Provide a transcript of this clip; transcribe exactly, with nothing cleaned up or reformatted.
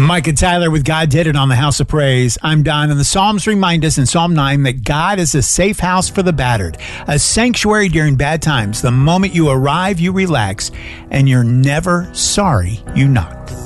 Mike and Tyler with God Did It on the House of Praise. I'm Don, and the Psalms remind us in Psalm nine that God is a safe house for the battered, a sanctuary during bad times. The moment you arrive, you relax, and you're never sorry you knocked.